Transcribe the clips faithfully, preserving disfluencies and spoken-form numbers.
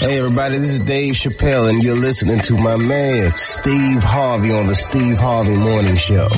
Hey everybody, this is Dave Chappelle and you're listening to my man, Steve Harvey on the Steve Harvey Morning Show.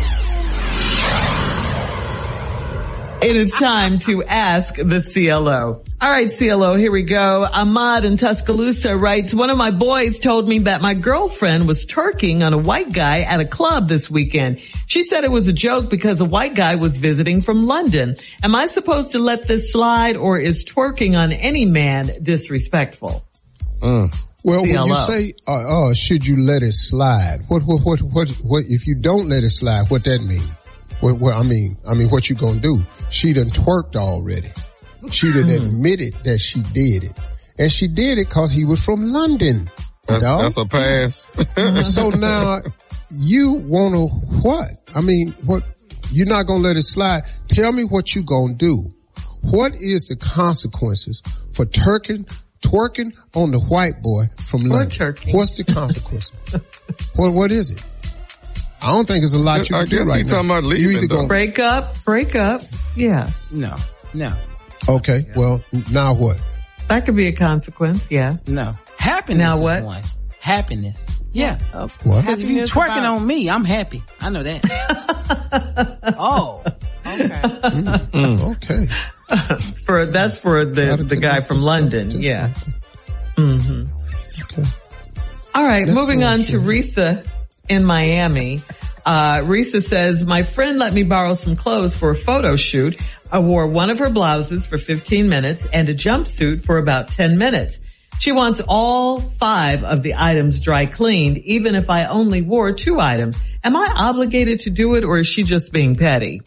It is time to ask the C L O. All right, C L O, here we go. Ahmad in Tuscaloosa writes, one of my boys told me that my girlfriend was twerking on a white guy at a club this weekend. She said it was a joke because the white guy was visiting from London. Am I supposed to let this slide, or is twerking on any man disrespectful? Mm. Well, C L O. When you say, uh, uh, should you let it slide? What, what, what, what, what, if you don't let it slide, what that mean? What, what, I mean, I mean, what you gonna do? She done twerked already. She done admitted that she did it. And she did it cause he was from London. That's, that's a pass. So now you wanna what? I mean, what, you're not gonna let it slide. Tell me what you gonna do. What is the consequences for twerking, twerking on the white boy from London? Turkey. What's the consequence? what, what is it? I don't think there's a lot you I can do guess right you now. talking about leaving, you either though. gonna Break up, break up. Yeah. No, no. Okay, well, now what? That could be a consequence, yeah. No. Happiness Now is what? one. Happiness. Yeah. Uh, What? If you twerking about... on me, I'm happy. I know that. Oh. Okay. Mm, mm, okay. For, that's for the, the guy from London, yeah. Mm-hmm. Okay. All right, Next moving one, on sure. to Risa in Miami. Uh, Risa says, my friend let me borrow some clothes for a photo shoot. I wore one of her blouses for fifteen minutes and a jumpsuit for about ten minutes. She wants all five of the items dry cleaned, even if I only wore two items. Am I obligated to do it, or is she just being petty?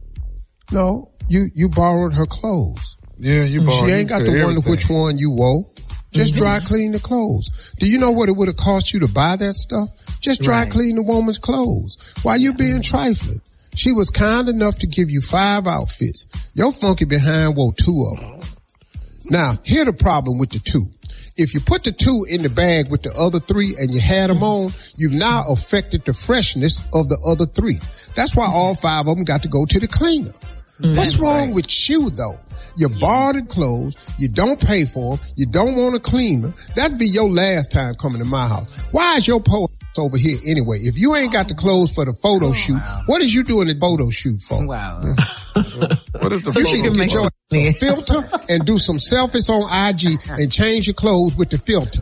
No, you, you borrowed her clothes. Yeah, you borrowed. She ain't got to wonder which one you wore. Just mm-hmm. dry clean the clothes. Do you know what it would have cost you to buy that stuff? Just dry right. clean the woman's clothes. Why you being trifling? She was kind enough to give you five outfits. Your funky behind wore two of them. Now, here's the problem with the two. If you put the two in the bag with the other three and you had them on, you've now affected the freshness of the other three. That's why all five of them got to go to the cleaner. Mm-hmm. What's wrong right. with you, though? You borrowed the clothes, you don't pay for them, you don't want to clean them. That'd be your last time coming to my house. Why is your post over here anyway? If you ain't got the clothes for the photo oh, shoot, wow. what is you doing the photo shoot for? Wow. What is the you photo should get your some filter and do some selfies on I G and change your clothes with the filter.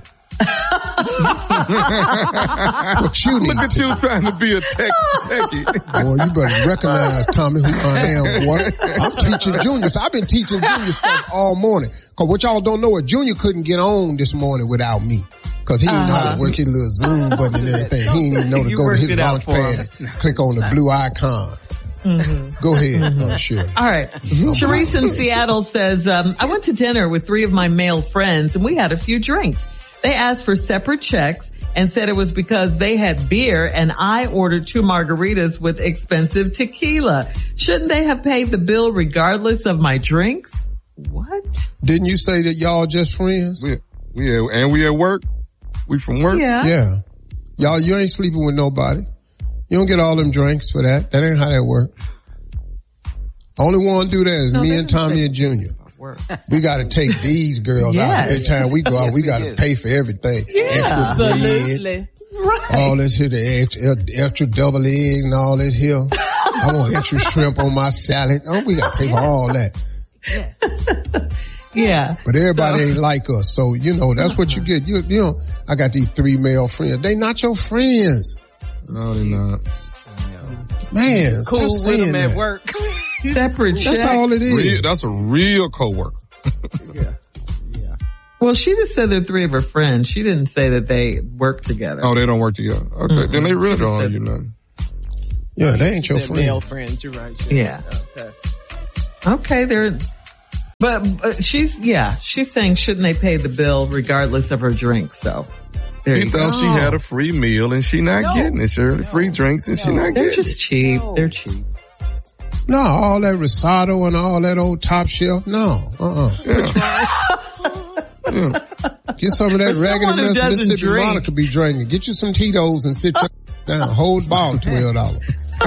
What you need Look at you trying to be a tech, techie. Boy, you better recognize, Tommy, who I am, boy. I'm teaching juniors. I've been teaching junior stuff all morning. Cause what y'all don't know is Junior couldn't get on this morning without me. Cause he didn't know how to work his little Zoom button and everything. He didn't even know to go to his launch pad and click on the blue icon. Mm-hmm. Go ahead, mm-hmm. uh, sure. All right. Mm-hmm. Sharice in Seattle says, um, I went to dinner with three of my male friends and we had a few drinks. They asked for separate checks and said it was because they had beer and I ordered two margaritas with expensive tequila. Shouldn't they have paid the bill regardless of my drinks? What? Didn't you say that y'all just friends? We, we at, and we at work? We from work? Yeah. Yeah. Y'all, you ain't sleeping with nobody. You don't get all them drinks for that. That ain't how that work. Only one do that is no, me and Tommy and Junior. We got to take these girls yes. out every time we go out. We got to pay for everything. Yeah. Extra bread, right. all this here, the extra, extra double eggs and all this here. I want extra shrimp on my salad. Oh, we got to pay for all that. Yes. Yeah. But everybody so. ain't like us. So, you know, that's what you get. You, you know, I got these three male friends. They not your friends. No, they're not. Man, it's cool with them at work. Separate check. That's all it is. Real, that's a real coworker. Yeah. Yeah. Well, she just said they're three of her friends. She didn't say that they work together. Oh, they don't work together. Okay. Mm-hmm. Then they really don't owe you nothing. Yeah, they ain't your friends. Male friends, you're right. You're yeah. Right. Okay. Okay, they're, but, but she's, yeah, she's saying shouldn't they pay the bill regardless of her drinks, so. There she you thought go. she had a free meal and she not no. getting it, Shirley. No. Free drinks and no. she not They're getting it. They're just cheap. No. They're cheap. No, all that risotto and all that old Top Shelf, no. Uh-uh. Yeah. yeah. Get some of that raggedy Mississippi drink. Monica be drinking. Get you some Tito's and sit down. Hold ball twelve dollars.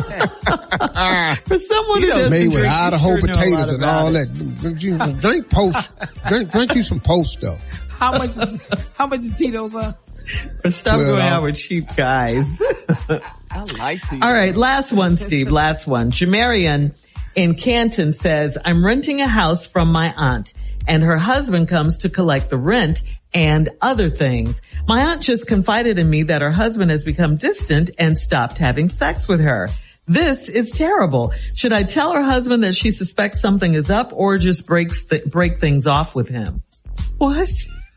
For someone who doesn't made with drink, Idaho sure potatoes and all it. that. Drink post, drink, drink you some post stuff. How much? How much is Tito's? Uh? Stop Well, going I'll- out with cheap guys. I like Tito's. All right, last one, Steve. Last one. Jamarian in Canton says, I'm renting a house from my aunt, and her husband comes to collect the rent and other things. My aunt just confided in me that her husband has become distant and stopped having sex with her. This is terrible. Should I tell her husband that she suspects something is up, or just breaks th- break things off with him? What?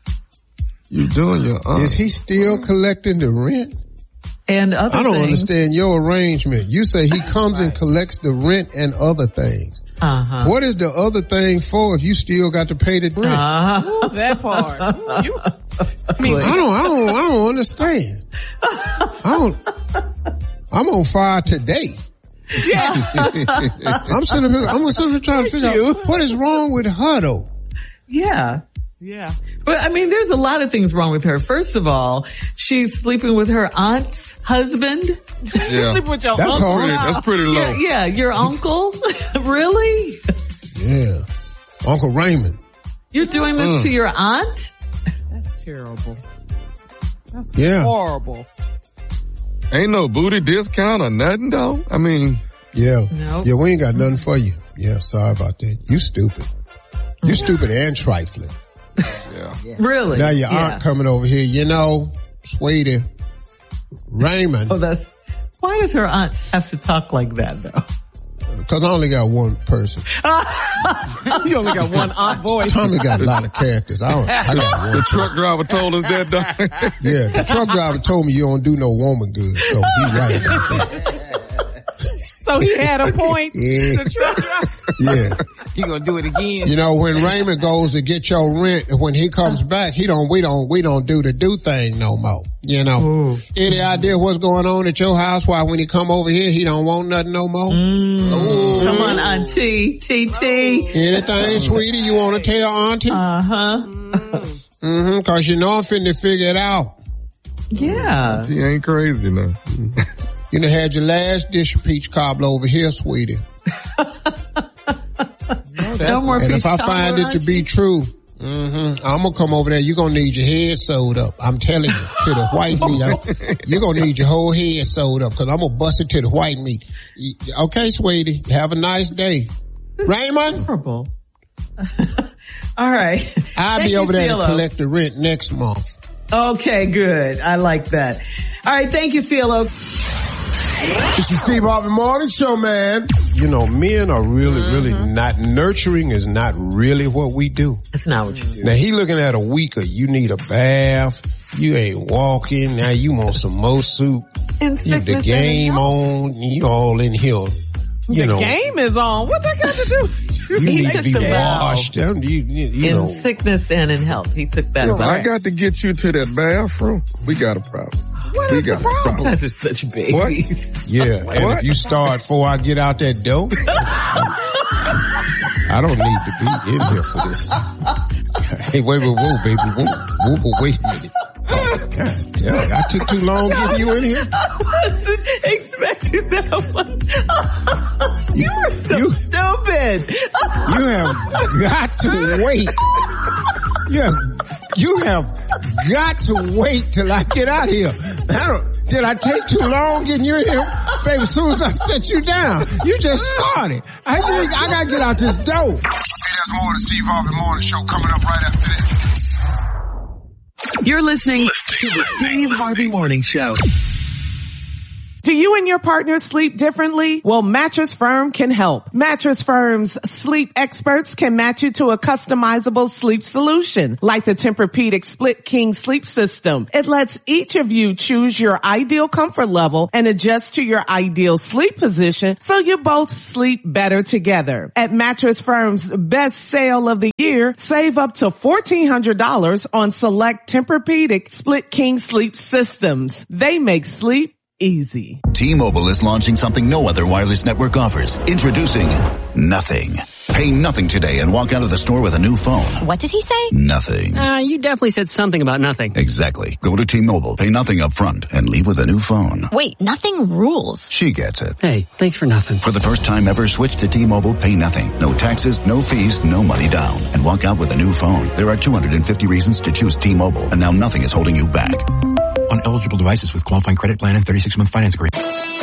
You doing your aunt. Is he still collecting the rent? And other I don't things. understand your arrangement. You say he comes and collects the rent and other things. Uh-huh. What is the other thing for if you still got to pay the rent? Uh-huh. Ooh, that part. Ooh, you, I mean, I don't, I don't, I don't understand. I don't, I'm on fire today. yeah. I'm sitting here, I'm sitting here trying to figure out what is wrong with her though. Yeah. Yeah. But I mean, there's a lot of things wrong with her. First of all, she's sleeping with her aunt's husband. Yeah. Sleep with your That's uncle. hard. Pretty- that's pretty low. Yeah, yeah, your uncle? Really? Yeah. Uncle Raymond. You're doing this Mm. to your aunt? That's terrible. That's Yeah. horrible. Ain't no booty discount or nothing though. I mean, Yeah. Nope. Yeah, we ain't got nothing for you. Yeah, sorry about that. You stupid. You stupid and trifling. yeah. Really? Now your Yeah. aunt coming over here, you know, sweetie, Raymond, Oh, that's, why does her aunt have to talk like that though? cause I only got one person. You only got one aunt voice. Tommy got a lot of characters. I don't, I got The one. truck driver told us that though. Yeah, the truck driver told me you don't do no woman good, so he right about that. So he had a point. Yeah. The truck driver. Yeah. You gonna do it again? You know, when Raymond goes to get your rent, when he comes back, he don't, we don't, we don't do the do thing no more. You know, Ooh. any idea what's going on at your house? Why when he come over here, he don't want nothing no more? Ooh. Come on, Auntie. T T. Anything, sweetie, you want to tell auntie? Uh-huh. Mm-hmm, cause you know I'm finna figure it out. Yeah. He ain't crazy now. You done had your last dish of peach cobbler over here, sweetie. No more And peach if I find cobbler, it to be true, mm-hmm, I'm gonna come over there. You're gonna need your head sewed up. I'm telling you, to the white meat. I'm- You're gonna need your whole head sewed up because I'm gonna bust it to the white meat. Okay, sweetie. Have a nice day. Raymond, horrible. All right. I'll Thank be you, over there C L O. to collect the rent next month. Okay, good. I like that. All right. Thank you, C L O. This is Steve Harvey Morning Show, man. You know, men are really, really not, nurturing is not really what we do. That's not what you do. Now he looking at a week of you need a bath, you ain't walking, now you want some more soup, And you, the sickness game and on, you all in here. You The know, game is on. What that got to do? you He need to took be the vow. washed. You, you, you in know, sickness and in health. He took that. Yo, I back. got to get you to that bathroom. We got a problem. What we is got the problem? You guys are such babies. What? yeah. And What? if you start before I get out that door, I don't need to be in here for this. Hey, wait, wait, whoa, baby, whoa, whoa, whoa, wait a minute. Oh, God damn, I took too long getting you in here. I wasn't expecting that one. You were so You- stupid. You have got to wait. You have, you have got to wait till I get out of here. I don't, did I take too long getting you in here? Baby, as soon as I set you down, you just started. I think I gotta get out this door. Hey, there's more of the Steve Harvey Morning Show coming up right after this. You're listening to the Steve Harvey Morning Show. Do you and your partner sleep differently? Well, Mattress Firm can help. Mattress Firm's sleep experts can match you to a customizable sleep solution, like the Tempur-Pedic Split King Sleep System. It lets each of you choose your ideal comfort level and adjust to your ideal sleep position so you both sleep better together. At Mattress Firm's best sale of the year, save up to fourteen hundred dollars on select Tempur-Pedic Split King Sleep Systems. They make sleep easy. T-Mobile is launching something no other wireless network offers. Introducing Nothing. Pay nothing today and walk out of the store with a new phone. What did he say? Nothing. Uh, you definitely said something about nothing. Exactly. Go to T-Mobile, pay nothing up front, and leave with a new phone. Wait, nothing rules. She gets it. Hey, thanks for nothing. For the first time ever, switch to T-Mobile, pay nothing. No taxes, no fees, no money down. And walk out with a new phone. There are two hundred fifty reasons to choose T-Mobile, and now nothing is holding you back. On eligible devices with qualifying credit plan and thirty-six month finance agreement.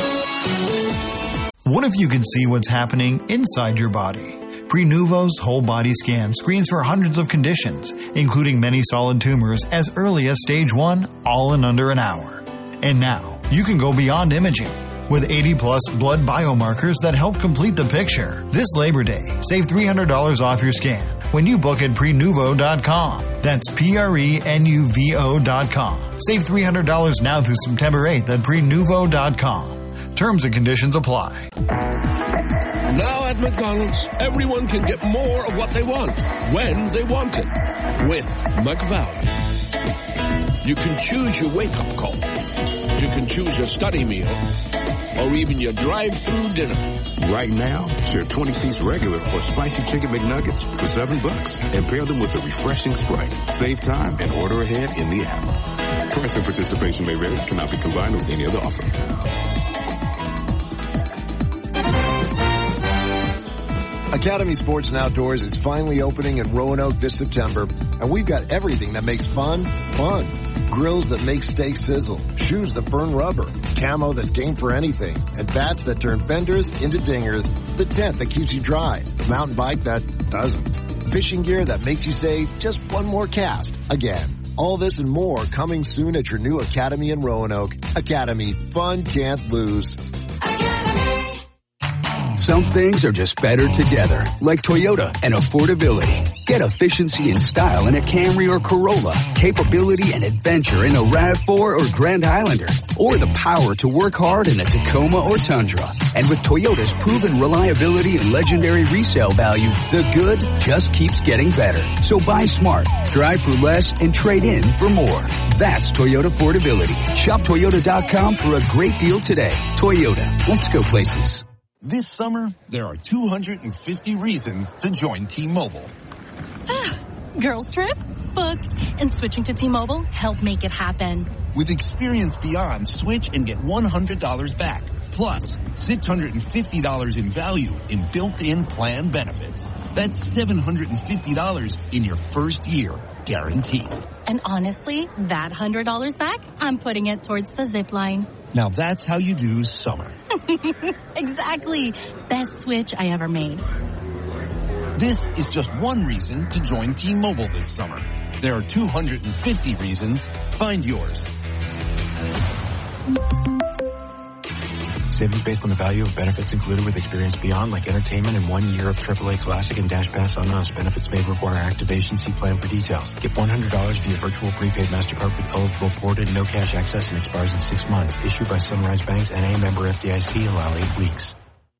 What if you could see what's happening inside your body? Prenuvo's whole body scan screens for hundreds of conditions, including many solid tumors as early as stage one, all in under an hour. And now, you can go beyond imaging with eighty plus blood biomarkers that help complete the picture. This Labor Day, save three hundred dollars off your scan when you book at prenuvo dot com. That's P R E N U V O dot com. Save three hundred dollars now through September eighth at prenuvo dot com. Terms and conditions apply. Now at McDonald's, everyone can get more of what they want, when they want it, with McValue. You can choose your wake-up call. You can choose your study meal, or even your drive-through dinner. Right now, share twenty-piece regular or spicy chicken McNuggets for seven bucks and pair them with a refreshing Sprite. Save time and order ahead in the app. Price and participation may vary. Cannot be combined with any other offer. Academy Sports and Outdoors is finally opening in Roanoke this September, and we've got everything that makes fun, fun. Grills that make steaks sizzle, shoes that burn rubber, camo that's game for anything, and bats that turn fenders into dingers, the tent that keeps you dry, the mountain bike that doesn't, fishing gear that makes you say, just one more cast, again. All this and more coming soon at your new Academy in Roanoke. Academy, fun can't lose. Some things are just better together, like Toyota and affordability. Get efficiency and style in a Camry or Corolla, capability and adventure in a RAV four or Grand Highlander, or the power to work hard in a Tacoma or Tundra. And with Toyota's proven reliability and legendary resale value, the good just keeps getting better. So buy smart, drive for less, and trade in for more. That's Toyota affordability. Shop Toyota dot com for a great deal today. Toyota, let's go places. This summer, there are two hundred fifty reasons to join T-Mobile. Girls trip? Booked. And switching to T-Mobile helped make it happen. With Experience Beyond, switch and get one hundred dollars back. Plus, six hundred fifty dollars in value in built-in plan benefits. That's seven hundred fifty dollars in your first year, guaranteed. And honestly, that one hundred dollars back, I'm putting it towards the zip line. Now that's how you do summer. Exactly. Best switch I ever made. This is just one reason to join T-Mobile this summer. There are two hundred fifty reasons. Find yours. Savings based on the value of benefits included with Experience Beyond, like entertainment and one year of triple A Classic and Dash Pass on us. Benefits may require activation. See plan for details. Get one hundred dollars via virtual prepaid MasterCard with eligible ported, no cash access, and expires in six months. Issued by Sunrise Banks, N A member F D I C. Allow eight weeks.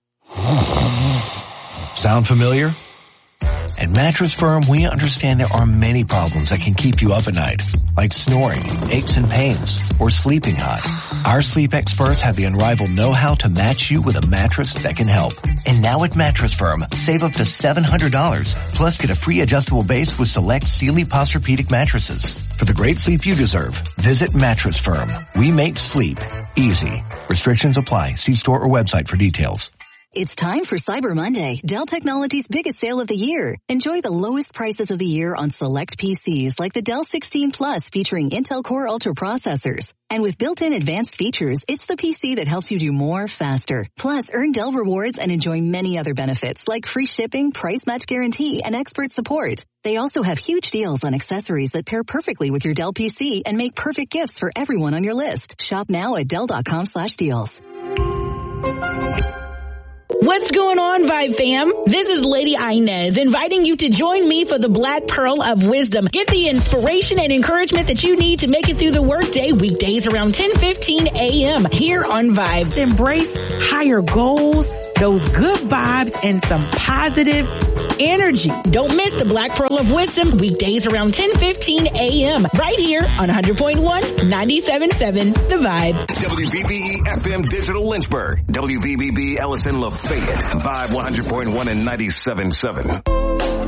Sound familiar? At Mattress Firm, we understand there are many problems that can keep you up at night, like snoring, aches and pains, or sleeping hot. Our sleep experts have the unrivaled know-how to match you with a mattress that can help. And now at Mattress Firm, save up to seven hundred dollars, plus get a free adjustable base with select Sealy Posturepedic mattresses. For the great sleep you deserve, visit Mattress Firm. We make sleep easy. Restrictions apply. See store or website for details. It's time for Cyber Monday, Dell Technologies' biggest sale of the year. Enjoy the lowest prices of the year on select P Cs like the Dell sixteen Plus featuring Intel Core Ultra processors. And with built-in advanced features, it's the P C that helps you do more faster. Plus, earn Dell rewards and enjoy many other benefits like free shipping, price match guarantee, and expert support. They also have huge deals on accessories that pair perfectly with your Dell P C and make perfect gifts for everyone on your list. Shop now at Dell dot com slash deals. What's going on, Vibe fam? This is Lady Inez inviting you to join me for the Black Pearl of Wisdom. Get the inspiration and encouragement that you need to make it through the workday weekdays around ten fifteen a.m. here on Vibe. To embrace higher goals, those good vibes and some positive energy. Don't miss the Black Pearl of Wisdom weekdays around ten fifteen a.m. right here on one hundred point one, ninety-seven point seven The Vibe. W B B E F M Digital Lynchburg. W B B B Ellison Lafayette. Vibe one hundred point one and ninety-seven point seven.